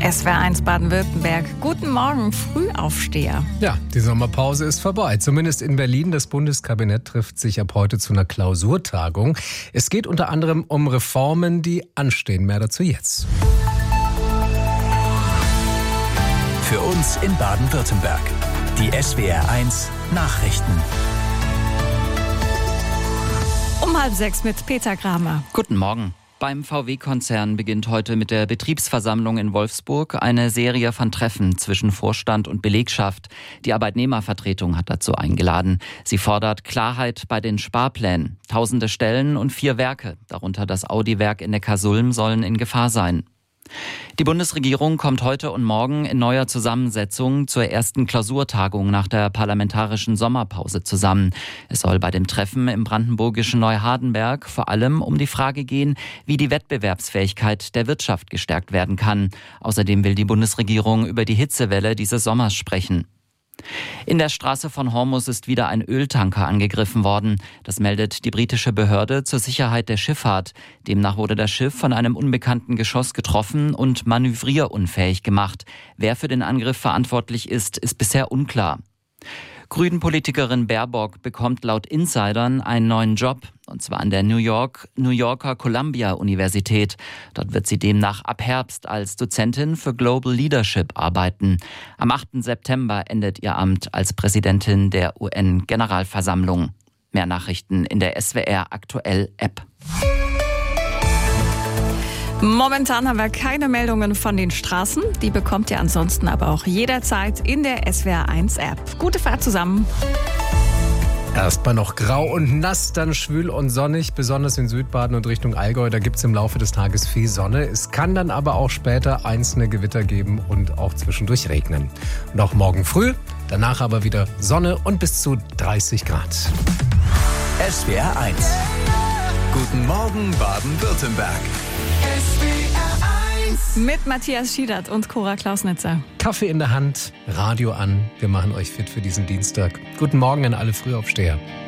SWR1 Baden-Württemberg. Guten Morgen, Frühaufsteher. Ja, die Sommerpause ist vorbei. Zumindest in Berlin. Das Bundeskabinett trifft sich ab heute zu einer Klausurtagung. Es geht unter anderem um Reformen, die anstehen. Mehr dazu jetzt. Für uns in Baden-Württemberg. Die SWR1 Nachrichten. Um 5:30 mit Peter Kramer. Guten Morgen. Beim VW-Konzern beginnt heute mit der Betriebsversammlung in Wolfsburg eine Serie von Treffen zwischen Vorstand und Belegschaft. Die Arbeitnehmervertretung hat dazu eingeladen. Sie fordert Klarheit bei den Sparplänen. Tausende Stellen und 4 Werke, darunter das Audi-Werk in Neckarsulm, sollen in Gefahr sein. Die Bundesregierung kommt heute und morgen in neuer Zusammensetzung zur ersten Klausurtagung nach der parlamentarischen Sommerpause zusammen. Es soll bei dem Treffen im brandenburgischen Neuhardenberg vor allem um die Frage gehen, wie die Wettbewerbsfähigkeit der Wirtschaft gestärkt werden kann. Außerdem will die Bundesregierung über die Hitzewelle dieses Sommers sprechen. In der Straße von Hormuz ist wieder ein Öltanker angegriffen worden. Das meldet die britische Behörde zur Sicherheit der Schifffahrt. Demnach wurde das Schiff von einem unbekannten Geschoss getroffen und manövrierunfähig gemacht. Wer für den Angriff verantwortlich ist, ist bisher unklar. Grünen-Politikerin Baerbock bekommt laut Insidern einen neuen Job, und zwar an der New Yorker Columbia-Universität. Dort wird sie demnach ab Herbst als Dozentin für Global Leadership arbeiten. Am 8. September endet ihr Amt als Präsidentin der UN-Generalversammlung. Mehr Nachrichten in der SWR Aktuell App. Momentan haben wir keine Meldungen von den Straßen. Die bekommt ihr ansonsten aber auch jederzeit in der SWR1 App. Gute Fahrt zusammen. Erstmal noch grau und nass, dann schwül und sonnig, besonders in Südbaden und Richtung Allgäu. Da gibt es im Laufe des Tages viel Sonne. Es kann dann aber auch später einzelne Gewitter geben und auch zwischendurch regnen. Und auch morgen früh, danach aber wieder Sonne und bis zu 30 Grad. SWR1. Guten Morgen Baden-Württemberg. Mit Matthias Schiedert und Cora Klausnitzer. Kaffee in der Hand, Radio an. Wir machen euch fit für diesen Dienstag. Guten Morgen an alle Frühaufsteher.